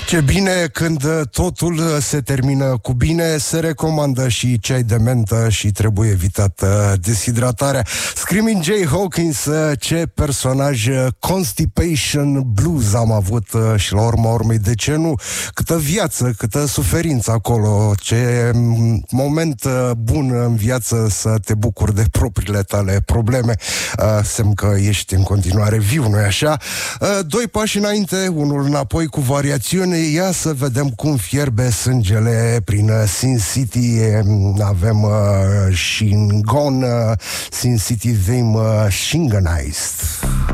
Ce bine când totul se termină cu bine. Se recomandă și ceai de mentă și trebuie evitată deshidratarea. Screaming Jay Hawkins, ce personaj, Constipation Blues am avut și la urma urmei, de ce nu? Câtă viață, câtă suferință acolo, ce moment bun în viață să te bucuri de propriile tale probleme. Semn că ești în continuare viu, nu-i așa? Doi pași înainte, unul înapoi cu variațiune. Ia să vedem cum fierbe sângele prin Sin City. Avem Shingon, Sin City Theme, Shinganized.